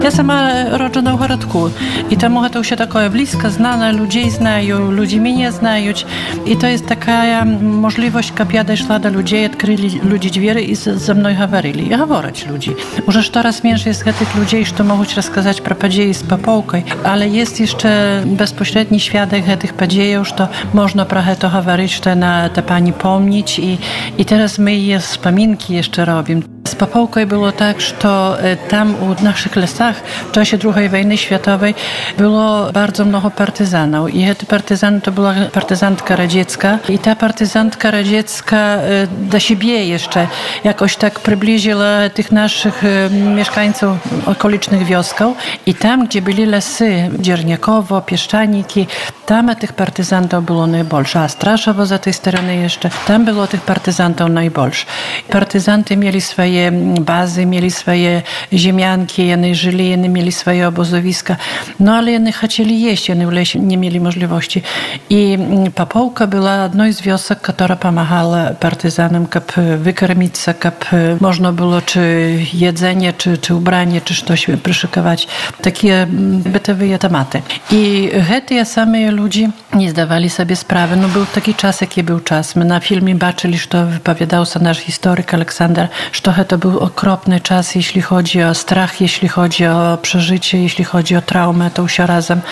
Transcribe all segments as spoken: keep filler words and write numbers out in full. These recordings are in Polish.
Я сама роджена в городку, і тому це все таке близько, знано, людей знаю, люди мене знають. І то є така можливість, щоб я дійшла до людей, відкрили люди двері і зі мною говорили. І говорять люди. Уже щораз менше є таких людей, що можуть розказати про події з Поповкою, але є ще безпосередній свідок цих подій, що можна про це говорити, що на те пані пам'ятать. І, і зараз ми її wspominki ще робимо. Z Popołkoj było tak, że tam u naszych lasach w czasie drugiej wojny światowej było bardzo mnogo partyzanów. I te partyzany to była partyzantka radziecka. I ta partyzantka radziecka do siebie jeszcze jakoś tak przybliżyła tych naszych mieszkańców okolicznych wiosków. I tam, gdzie byli lasy, Dzierniakowo, Pieszczaniki, tam tych partyzantów było najbolsze. A Straszowo za tej strony jeszcze, tam było tych partyzantów najbolsze. Partyzanty mieli swoje bazy, mieli swoje ziemianki, oni żyli, oni mieli swoje obozowiska. No ale oni chcieli jeść, oni w lesie nie mieli możliwości. I Popołka była jedną z wiosek, która pomagała partyzanom, żeby wykarmić się, żeby można było czy jedzenie, czy, czy ubranie, czy coś przyszykować. Takie bytowe tematy. I te same ludzie nie zdawali sobie sprawy. No był taki czas, jaki był czas. My na filmie baczyli, że wypowiadał się nasz historyk Aleksander, że to był okropny czas, jeśli chodzi o strach, jeśli chodzi o przeżycie, jeśli chodzi o traumę, to się razem.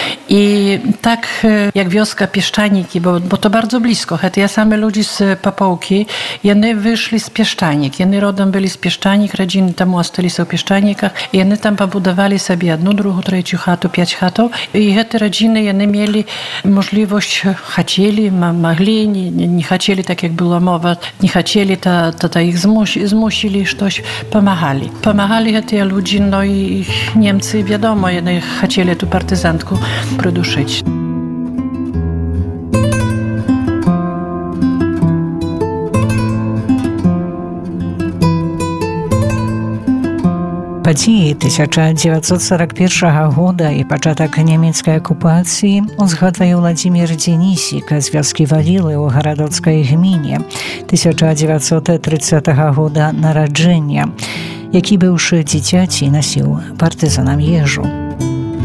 I tak jak wioska Pieszczaniki, bo, bo to bardzo blisko. Ja same ludzie z Popołki, oni wyszli z Pieszczanik. Oni rodem byli z Pieszczanik, rodziny tam ostali są w Pieszczanikach i oni tam pobudowali sobie jedną, drugą, trzecią chatę, pięć chatów. I te rodziny, oni mieli możliwość, chcieli, mogli, nie, nie chcieli, tak jak była mowa, nie chcieli, to, to, to ich zmusi, zmusili, coś pomagali. Pomagali te ludzie, no i Niemcy, wiadomo, oni chcieli tu partyzantku priduszyć. Падзеі тысяча дзевятьсот сорок первого года і пачатак нямецкай акупацыі узгадвае Владзімір Дзенісік з вёскі Валілы ў гарадоцкай гміне тысяча дзевятьсот тридцатого года нараджэння, які быўшы дзіцяці насіў партызанам ежу.